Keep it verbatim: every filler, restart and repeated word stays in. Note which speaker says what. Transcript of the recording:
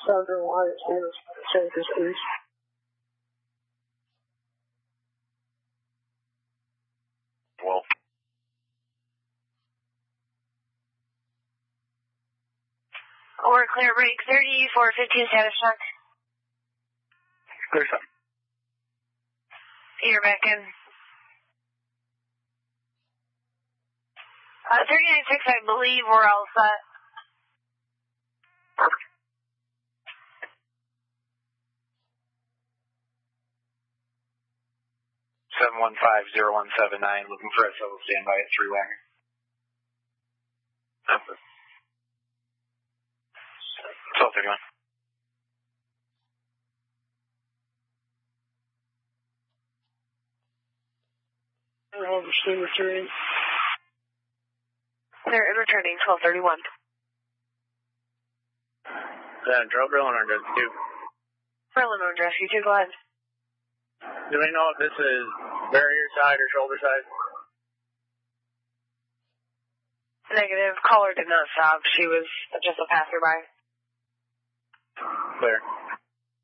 Speaker 1: Southern White is safest east.
Speaker 2: Well.
Speaker 3: Or clear break thirty for fifteen status check.
Speaker 2: Clear shot.
Speaker 3: You're back in. Uh, thirty-nine six, I believe we're all set.
Speaker 2: seven one five zero one seven nine, looking for a solo standby at three wagon. twelve thirty-one.
Speaker 1: Over steamer three.
Speaker 3: They're returning twelve thirty-one.
Speaker 2: Is that a drill drill or a rescue two?
Speaker 3: Berlin on rescue two, go ahead.
Speaker 2: Do we know if this is barrier side or shoulder side?
Speaker 3: Negative. Caller did not stop. She was just a passerby.
Speaker 2: Clear.